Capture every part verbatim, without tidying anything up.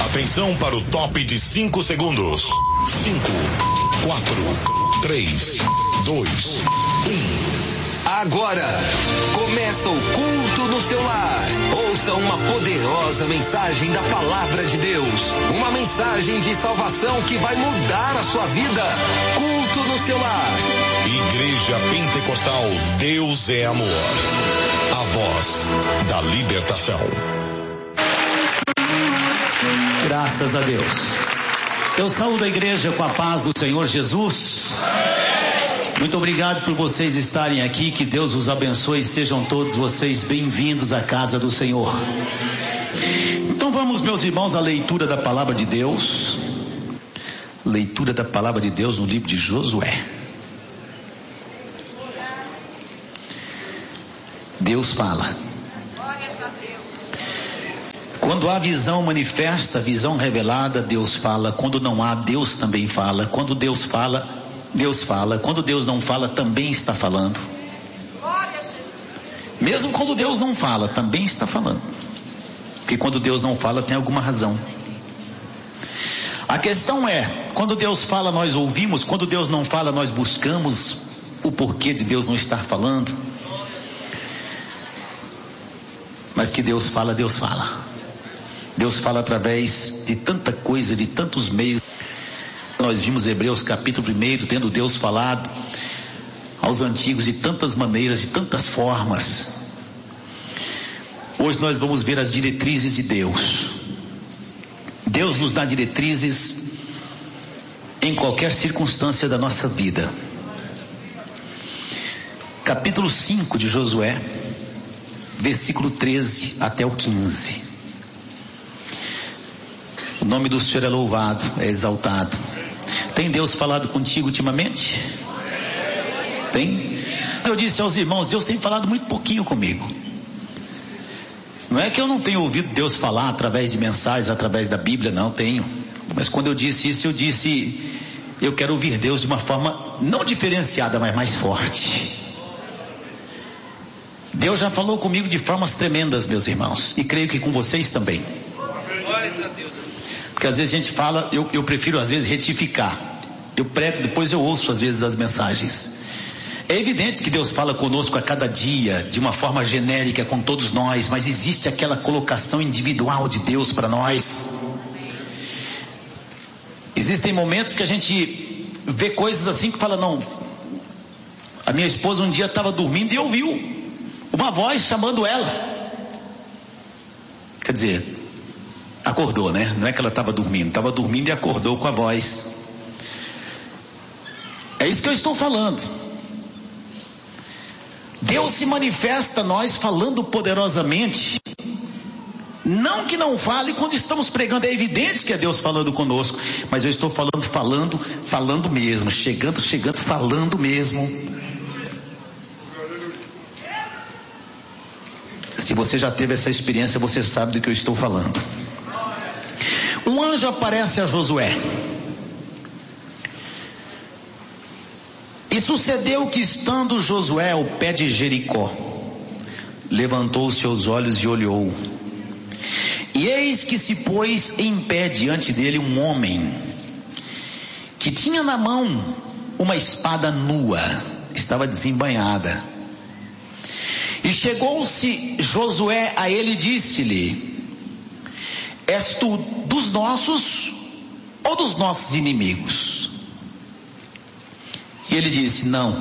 Atenção para o top de cinco segundos. Cinco, quatro, três, dois, um. Agora, começa o culto no seu lar. Ouça uma poderosa mensagem da palavra de Deus. Uma mensagem de salvação que vai mudar a sua vida. Culto no seu lar. Igreja Pentecostal Deus é Amor. A voz da libertação. Graças a Deus. Eu saúdo a igreja com a paz do Senhor Jesus. Muito obrigado por vocês estarem aqui, que Deus os abençoe e sejam todos vocês bem-vindos à casa do Senhor. Então vamos, meus irmãos, à leitura da palavra de Deus. Leitura da palavra de Deus no livro de Josué. Deus fala. Quando há visão manifesta, visão revelada, Deus fala. Quando não há, Deus também fala. Quando Deus fala, Deus fala. Quando Deus não fala, também está falando. Mesmo quando Deus não fala, também está falando. Porque quando Deus não fala, tem alguma razão. A questão é, quando Deus fala, nós ouvimos. Quando Deus não fala, nós buscamos o porquê de Deus não estar falando. Mas que Deus fala, Deus fala. Deus fala através de tanta coisa, de tantos meios. Nós vimos Hebreus capítulo primeiro, tendo Deus falado aos antigos de tantas maneiras, de tantas formas. Hoje nós vamos ver as diretrizes de Deus. Deus nos dá diretrizes em qualquer circunstância da nossa vida. Capítulo cinco de Josué, versículo treze até o quinze. O nome do Senhor é louvado, é exaltado. Tem Deus falado contigo ultimamente? Tem? Eu disse aos irmãos, Deus tem falado muito pouquinho comigo. Não é que eu não tenho ouvido Deus falar através de mensagens, através da Bíblia, não, tenho. Mas quando eu disse isso, eu disse, eu quero ouvir Deus de uma forma não diferenciada, mas mais forte. Deus já falou comigo de formas tremendas, meus irmãos, e creio que com vocês também. Glórias a Deus. Porque às vezes a gente fala, eu, eu prefiro às vezes retificar. Eu prego, depois eu ouço às vezes as mensagens. É evidente que Deus fala conosco a cada dia, de uma forma genérica com todos nós, mas existe aquela colocação individual de Deus para nós. Existem momentos que a gente vê coisas assim que fala, não, a minha esposa um dia estava dormindo e ouviu uma voz chamando ela. Quer dizer, acordou, né? Não é que ela estava dormindo, estava dormindo e acordou com a voz. É isso que eu estou falando. Deus se manifesta a nós falando poderosamente. Não que não fale quando estamos pregando, é evidente que é Deus falando conosco, mas eu estou falando, falando, falando mesmo, chegando, chegando, falando mesmo. Se você já teve essa experiência, você sabe do que eu estou falando. Um anjo aparece a Josué. E sucedeu que, estando Josué ao pé de Jericó, levantou os seus olhos e olhou. E eis que se pôs em pé diante dele um homem, que tinha na mão uma espada nua, estava desembainhada. E chegou-se Josué a ele e disse-lhe: és tu dos nossos ou dos nossos inimigos? E ele disse: não,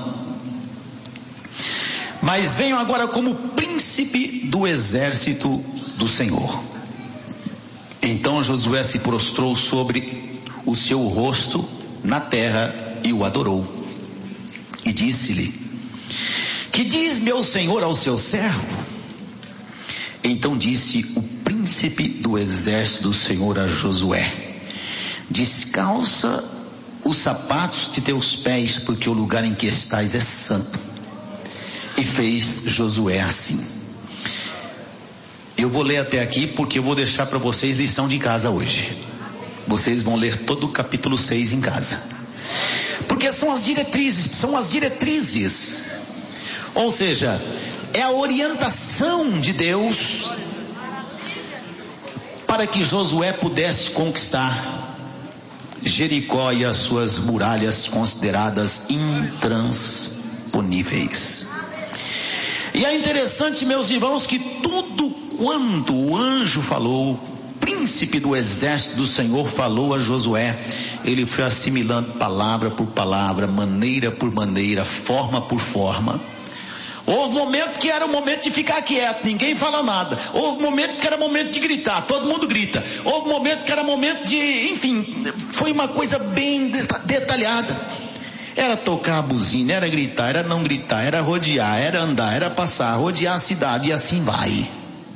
mas venho agora como príncipe do exército do Senhor. Então Josué se prostrou sobre o seu rosto na terra e o adorou. E disse-lhe: que diz meu senhor ao seu servo? Então disse o príncipe do exército do Senhor a Josué: descalça os sapatos de teus pés, porque o lugar em que estás é santo. E fez Josué assim. Eu vou ler até aqui, porque eu vou deixar para vocês lição de casa hoje. Vocês vão ler todo o capítulo seis em casa, porque são as diretrizes, são as diretrizes, ou seja, é a orientação de Deus para que Josué pudesse conquistar Jericó e as suas muralhas consideradas intransponíveis. E é interessante, meus irmãos, que tudo quanto o anjo falou, o príncipe do exército do Senhor falou a Josué, ele foi assimilando palavra por palavra, maneira por maneira, forma por forma. Houve momento que era o momento de ficar quieto, ninguém fala nada. Houve momento que era momento de gritar, todo mundo grita. Houve momento que era momento de, enfim, foi uma coisa bem detalhada. Era tocar a buzina, era gritar, era não gritar, era rodear, era andar, era passar, rodear a cidade, e assim vai.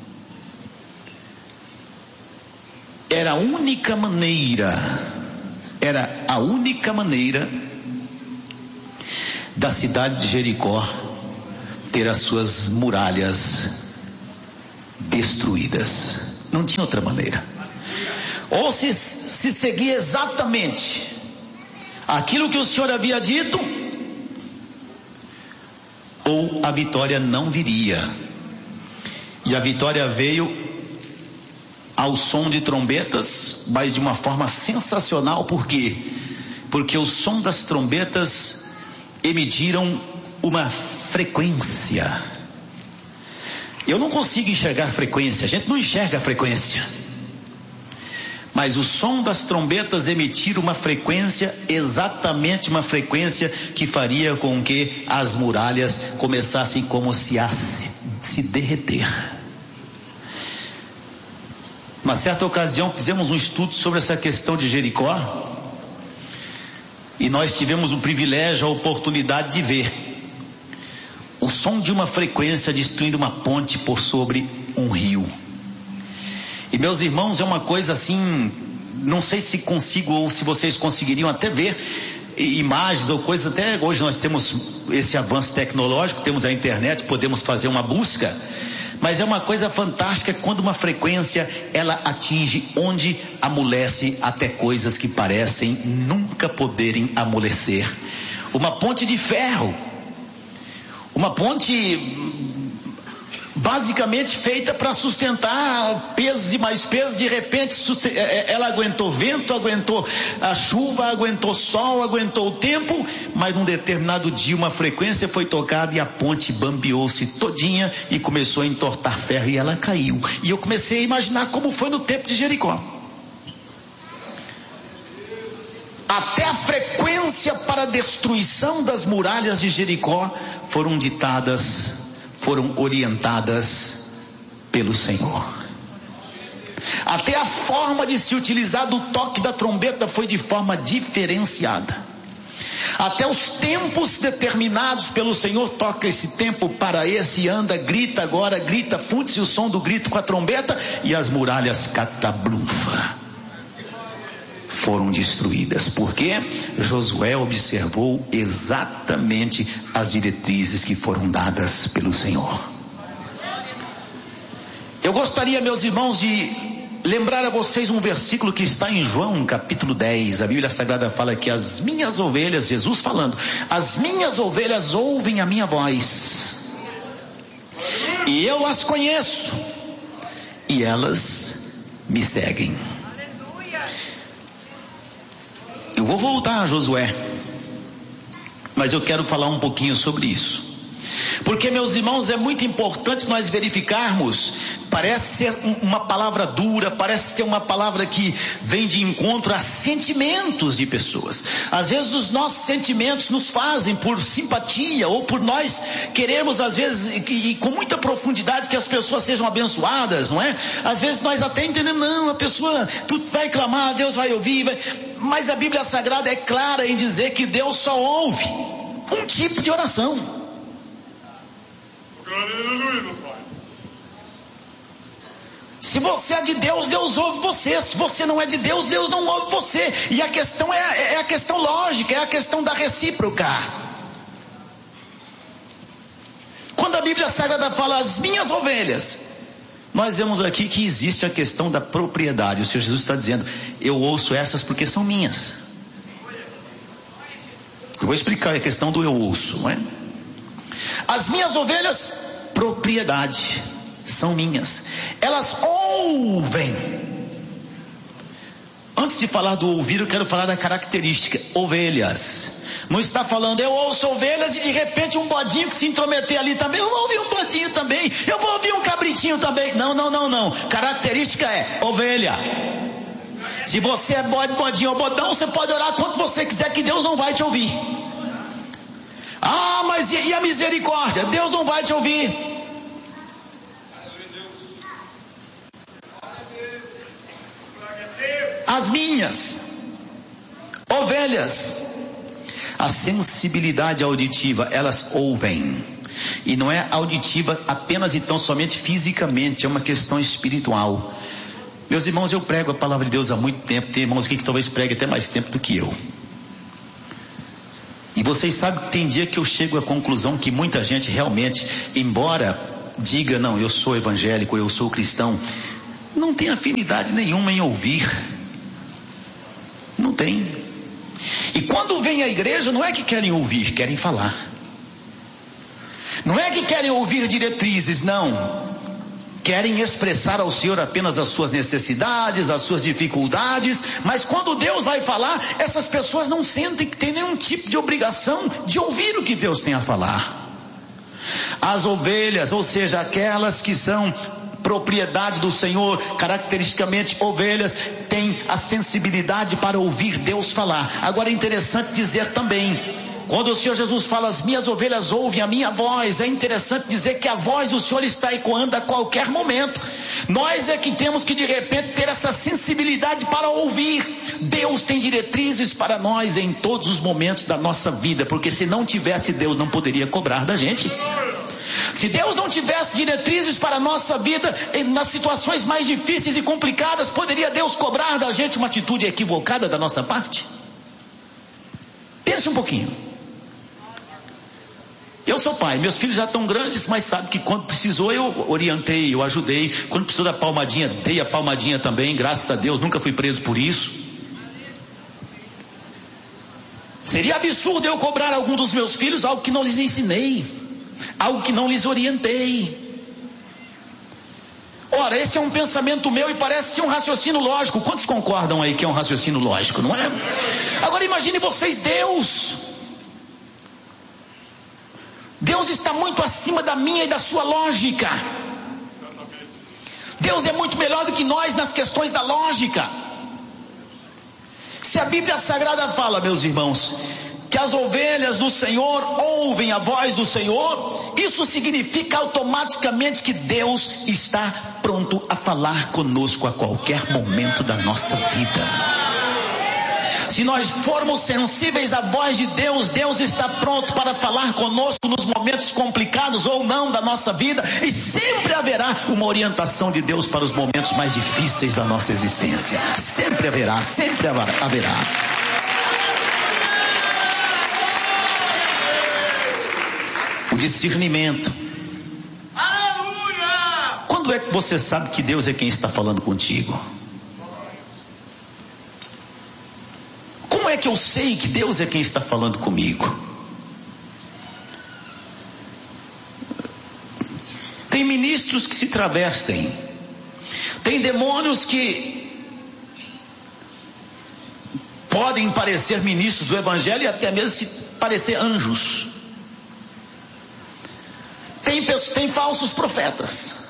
Era a única maneira, era a única maneira da cidade de Jericó ter as suas muralhas destruídas. Não tinha outra maneira. Ou se, se seguia exatamente aquilo que o Senhor havia dito, ou a vitória não viria. E a vitória veio ao som de trombetas, mas de uma forma sensacional. Por quê? Porque o som das trombetas emitiram uma frequência. Eu não consigo enxergar frequência, a gente não enxerga a frequência, mas o som das trombetas emitir uma frequência, exatamente uma frequência que faria com que as muralhas começassem como se a se, se derreter. Uma certa ocasião fizemos um estudo sobre essa questão de Jericó, e nós tivemos o privilégio, a oportunidade de ver o som de uma frequência destruindo uma ponte por sobre um rio. E meus irmãos, é uma coisa assim, não sei se consigo ou se vocês conseguiriam até ver imagens ou coisas. Até hoje nós temos esse avanço tecnológico, temos a internet, podemos fazer uma busca, mas é uma coisa fantástica quando uma frequência ela atinge onde amolece até coisas que parecem nunca poderem amolecer. Uma ponte de ferro, uma ponte basicamente feita para sustentar pesos e mais pesos. De repente ela aguentou vento, aguentou a chuva, aguentou sol, aguentou o tempo, mas num determinado dia uma frequência foi tocada e a ponte bambeou-se todinha e começou a entortar ferro e ela caiu. E eu comecei a imaginar como foi no tempo de Jericó. Até a frequência para a destruição das muralhas de Jericó foram ditadas, foram orientadas pelo Senhor. Até a forma de se utilizar do toque da trombeta foi de forma diferenciada. Até os tempos determinados pelo Senhor, toca esse tempo para esse, anda, grita agora, grita, funde-se o som do grito com a trombeta, e as muralhas catablunfa foram destruídas, porque Josué observou exatamente as diretrizes que foram dadas pelo Senhor. Eu gostaria, meus irmãos, de lembrar a vocês um versículo que está em João capítulo dez. A Bíblia Sagrada fala que as minhas ovelhas, Jesus falando, as minhas ovelhas ouvem a minha voz, e eu as conheço, e elas me seguem. Eu vou voltar a Josué, mas eu quero falar um pouquinho sobre isso, porque, meus irmãos, é muito importante nós verificarmos. Parece ser uma palavra dura, parece ser uma palavra que vem de encontro a sentimentos de pessoas. Às vezes os nossos sentimentos nos fazem, por simpatia ou por nós queremos, às vezes, e, e com muita profundidade, que as pessoas sejam abençoadas, não é? Às vezes nós até entendemos, não, a pessoa, tu vai clamar, Deus vai ouvir, vai... mas a Bíblia Sagrada é clara em dizer que Deus só ouve um tipo de oração. Se você é de Deus, Deus ouve você. Se você não é de Deus, Deus não ouve você. E a questão é, é a questão lógica, é a questão da recíproca. Quando a Bíblia Sagrada fala as minhas ovelhas, nós vemos aqui que existe a questão da propriedade. O Senhor Jesus está dizendo, eu ouço essas porque são minhas. Eu vou explicar a questão do eu ouço, não é? As minhas ovelhas, propriedade, são minhas. Elas ouvem antes de falar do ouvir, eu quero falar da característica, ovelhas. Não está falando, eu ouço ovelhas e de repente um bodinho que se intrometer ali também, eu vou ouvir um bodinho também, eu vou ouvir um cabritinho também. Não, não, não, não. Característica é ovelha. Se você é bode, bodinho ou bodão, você pode orar quanto você quiser que Deus não vai te ouvir. Ah, mas e, e a misericórdia? Deus não vai te ouvir. As minhas ovelhas, a sensibilidade auditiva, elas ouvem. E não é auditiva apenas e tão somente fisicamente, é uma questão espiritual. Meus irmãos, eu prego a palavra de Deus há muito tempo. Tem irmãos aqui que talvez preguem até mais tempo do que eu. E vocês sabem que tem dia que eu chego à conclusão que muita gente realmente, embora diga, não, eu sou evangélico, eu sou cristão, não tem afinidade nenhuma em ouvir. Não tem. E quando vem à igreja, não é que querem ouvir, querem falar. Não é que querem ouvir diretrizes, não. Querem expressar ao Senhor apenas as suas necessidades, as suas dificuldades, mas quando Deus vai falar, essas pessoas não sentem que tem nenhum tipo de obrigação de ouvir o que Deus tem a falar. As ovelhas, ou seja, aquelas que são propriedade do Senhor, caracteristicamente ovelhas, têm a sensibilidade para ouvir Deus falar. Agora é interessante dizer também, quando o Senhor Jesus fala, as minhas ovelhas ouvem a minha voz, é interessante dizer que a voz do Senhor está ecoando a qualquer momento. Nós é que temos que de repente ter essa sensibilidade para ouvir. Deus tem diretrizes para nós em todos os momentos da nossa vida, porque se não tivesse, Deus não poderia cobrar da gente. Se Deus não tivesse diretrizes para a nossa vida, nas situações mais difíceis e complicadas, poderia Deus cobrar da gente uma atitude equivocada da nossa parte? Pense um pouquinho. Eu sou pai, meus filhos já estão grandes, mas sabe que quando precisou eu orientei, eu ajudei. Quando precisou da palmadinha, dei a palmadinha também, graças a Deus, nunca fui preso por isso. Seria absurdo eu cobrar a algum dos meus filhos algo que não lhes ensinei, algo que não lhes orientei. Ora, esse é um pensamento meu e parece ser um raciocínio lógico. Quantos concordam aí que é um raciocínio lógico, não é? Agora imagine vocês, Deus. Deus está muito acima da minha e da sua lógica. Deus é muito melhor do que nós nas questões da lógica. Se a Bíblia Sagrada fala, meus irmãos, que as ovelhas do Senhor ouvem a voz do Senhor, isso significa automaticamente que Deus está pronto a falar conosco a qualquer momento da nossa vida. Se nós formos sensíveis à voz de Deus, Deus está pronto para falar conosco nos momentos complicados ou não da nossa vida, e sempre haverá uma orientação de Deus para os momentos mais difíceis da nossa existência. Sempre haverá, sempre haverá. O discernimento. Aleluia! Quando é que você sabe que Deus é quem está falando contigo? Como é que eu sei que Deus é quem está falando comigo? Tem ministros que se travestem. Tem demônios que podem parecer ministros do Evangelho e até mesmo se parecer anjos. Tem, tem falsos profetas.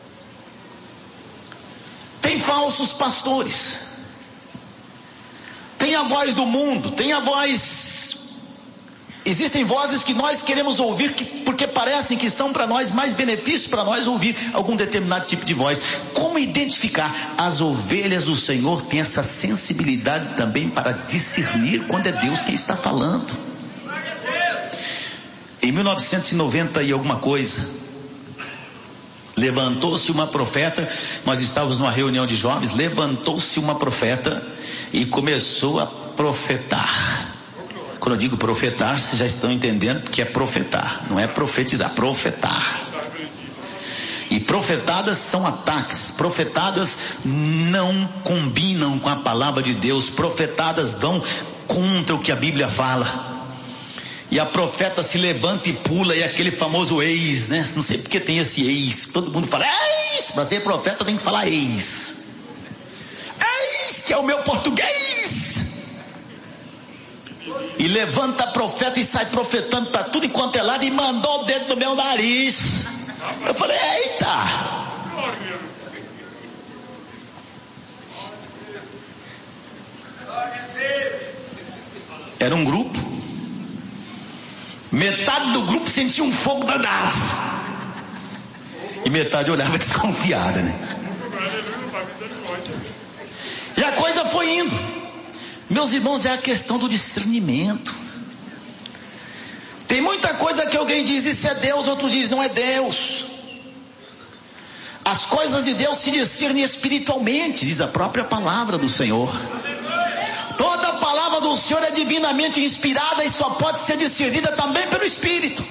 Tem falsos pastores. Tem a voz do mundo, tem a voz... Existem vozes que nós queremos ouvir que, porque parecem que são para nós mais benefícios para nós ouvir algum determinado tipo de voz. Como identificar? As ovelhas do Senhor têm essa sensibilidade também para discernir quando é Deus quem está falando. Em mil novecentos e noventa e alguma coisa, levantou-se uma profeta, nós estávamos numa reunião de jovens, levantou-se uma profeta e começou a profetar. Quando eu digo profetar, vocês já estão entendendo que é profetar, não é profetizar, profetar. E profetadas são ataques, profetadas não combinam com a palavra de Deus, profetadas vão contra o que a Bíblia fala. E a profeta se levanta e pula, e aquele famoso eis, né? Não sei porque tem esse eis. Todo mundo fala, eis! Para ser profeta tem que falar eis. Eis que é o meu português. E levanta profeta e sai profetando para tudo enquanto é lado e mandou o dedo no meu nariz. Eu falei, eita. Era um grupo. Metade do grupo sentia um fogo danado. E metade olhava desconfiada, né? E a coisa foi indo. Meus irmãos, é a questão do discernimento. Tem muita coisa que alguém diz, isso é Deus, outro diz, não é Deus. As coisas de Deus se discernem espiritualmente, diz a própria palavra do Senhor. Toda a palavra do Senhor é divinamente inspirada e só pode ser discernida também pelo Espírito.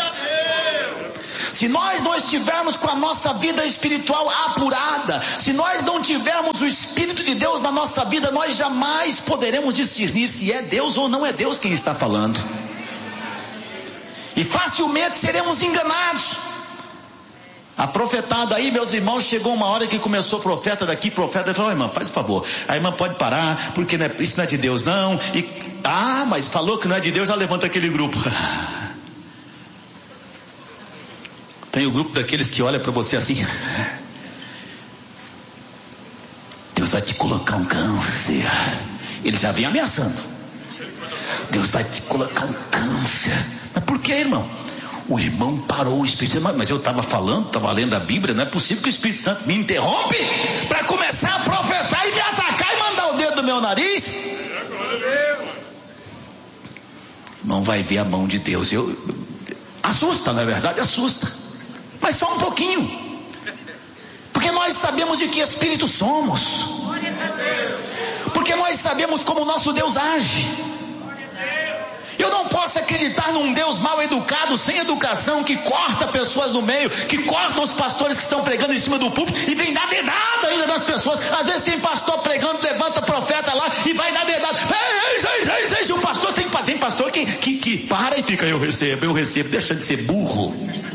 Se nós não estivermos com a nossa vida espiritual apurada, se nós não tivermos o Espírito de Deus na nossa vida, nós jamais poderemos discernir se é Deus ou não é Deus quem está falando. E facilmente seremos enganados. A profetada aí, meus irmãos, chegou uma hora que começou profeta daqui, profeta, falou, irmã, faz o favor, a irmã pode parar, porque não é, isso não é de Deus não, e, ah, mas falou que não é de Deus, já levanta aquele grupo. Tem o grupo daqueles que olha para você assim, Deus vai te colocar um câncer, ele já vem ameaçando, Deus vai te colocar um câncer, mas por que, irmão? O irmão parou, o Espírito Santo, mas eu estava falando, estava lendo a Bíblia, não é possível que o Espírito Santo me interrompe para começar a profetar e me atacar e mandar o dedo no meu nariz. Não vai ver a mão de Deus. Eu, assusta, não é verdade? Assusta. Mas só um pouquinho. Porque nós sabemos de que espírito somos. Porque nós sabemos como o nosso Deus age. Eu não posso acreditar num Deus mal educado, sem educação, que corta pessoas no meio, que corta os pastores que estão pregando em cima do púlpito e vem dar dedada ainda nas pessoas. Às vezes tem pastor pregando, levanta profeta lá e vai dar dedada. Ei, ei, ei, ei, ei. O pastor tem, tem pastor que, que, que para e fica, eu recebo, eu recebo, deixa de ser burro.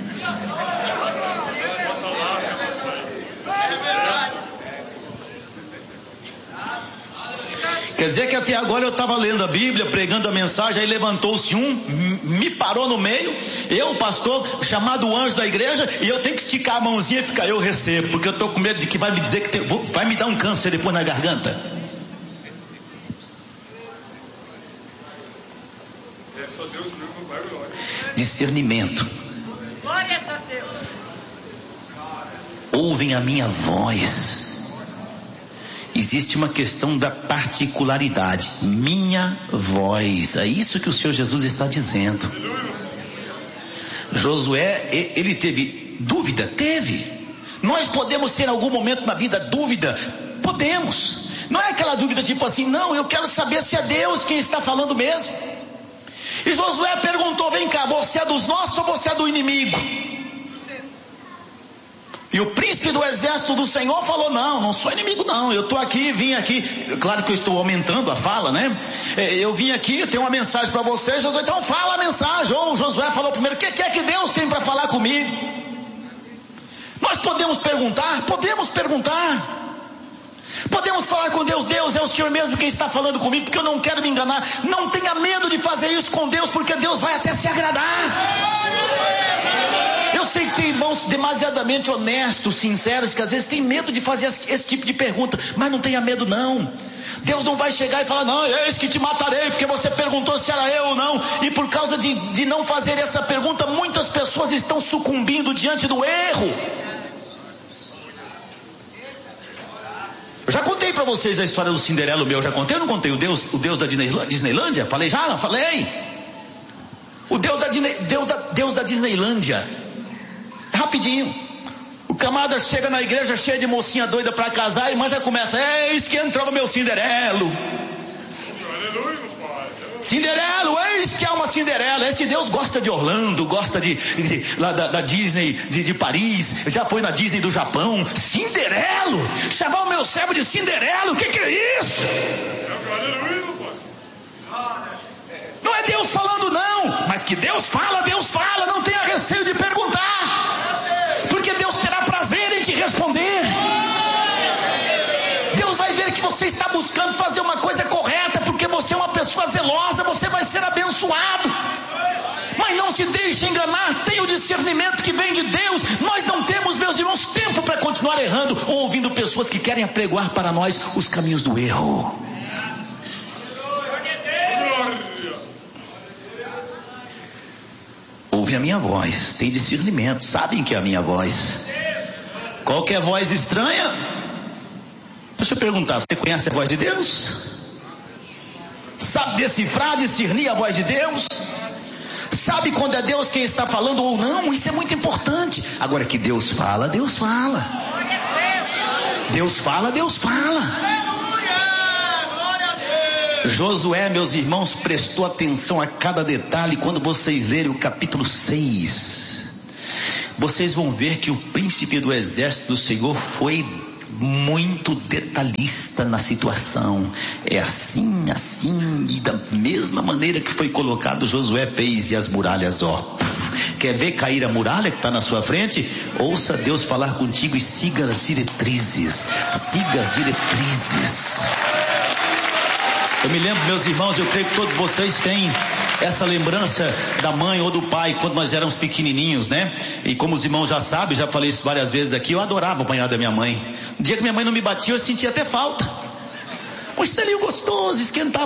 Quer dizer que até agora eu estava lendo a Bíblia, pregando a mensagem, aí levantou-se um, me parou no meio, eu, pastor, chamado o anjo da igreja, e eu tenho que esticar a mãozinha e ficar, eu recebo, porque eu estou com medo de que vai me dizer que tem, vou, vai me dar um câncer depois na garganta. Discernimento. Ouvem a minha voz. Existe uma questão da particularidade. Minha voz. É isso que o Senhor Jesus está dizendo. Josué, ele teve dúvida? Teve. Nós podemos ter em algum momento na vida dúvida? Podemos. Não é aquela dúvida tipo assim, não, eu quero saber se é Deus quem está falando mesmo. E Josué perguntou, vem cá, você é dos nossos ou você é do inimigo? E o príncipe do exército do Senhor falou, não, não sou inimigo não, eu estou aqui, vim aqui, claro que eu estou aumentando a fala, né? Eu vim aqui, tenho uma mensagem para você, Josué, então fala a mensagem. Ou Josué falou primeiro, o que é que Deus tem para falar comigo? Nós podemos perguntar, podemos perguntar. Podemos falar com Deus, Deus é o Senhor mesmo quem está falando comigo, porque eu não quero me enganar. Não tenha medo de fazer isso com Deus, porque Deus vai até se agradar. Eu sei que tem irmãos demasiadamente honestos, sinceros, que às vezes tem medo de fazer esse tipo de pergunta, mas não tenha medo não. Deus não vai chegar e falar, não, eis que te matarei, porque você perguntou se era eu ou não. E por causa de, de não fazer essa pergunta, muitas pessoas estão sucumbindo diante do erro. Eu já contei para vocês a história do Cinderela, o meu, já contei ou não contei? O Deus, o Deus da Disneylândia? Falei já? Não falei? O Deus da, Deus da, Deus da Disneylândia. Rapidinho. O camarada chega na igreja cheio de mocinha doida para casar, a irmã já começa, eis que entrou o meu Cinderelo. Cinderelo, eis que é uma Cinderela. Esse Deus gosta de Orlando, gosta de, de lá da, da Disney de, de Paris, já foi na Disney do Japão. Cinderelo, chamar o meu servo de Cinderelo, o que, que é isso? Não é Deus falando não, mas que Deus fala, Deus fala, não tenha receio de perguntar, porque Deus terá prazer em te responder. Deus vai ver que você está buscando fazer uma coisa correta, porque você é uma pessoa zelosa, você vai ser abençoado. Mas não se deixe enganar, tenha o discernimento que vem de Deus. Nós não temos, meus irmãos, tempo para continuar errando ou ouvindo pessoas que querem apregoar para nós os caminhos do erro. Ouve a minha voz, tem discernimento, sabem que é a minha voz. Qualquer voz estranha, deixa eu perguntar, você conhece a voz de Deus? Sabe decifrar, discernir a voz de Deus? Sabe quando é Deus quem está falando ou não? Isso é muito importante. Agora que Deus fala, Deus fala. Deus fala, Deus fala. Josué, meus irmãos, prestou atenção a cada detalhe. Quando vocês lerem o capítulo seis, vocês vão ver que o príncipe do exército do Senhor foi muito detalhista na situação. É assim, assim, e da mesma maneira que foi colocado, Josué fez, e as muralhas, ó. Quer ver cair a muralha que está na sua frente? Ouça Deus falar contigo e siga as diretrizes. Siga as diretrizes. Eu me lembro, meus irmãos, eu creio que todos vocês têm essa lembrança da mãe ou do pai quando nós éramos pequenininhos, né? E como os irmãos já sabem, já falei isso várias vezes aqui, eu adorava apanhar da minha mãe. No dia que minha mãe não me batia, eu sentia até falta. Um estelinho gostoso, esquentava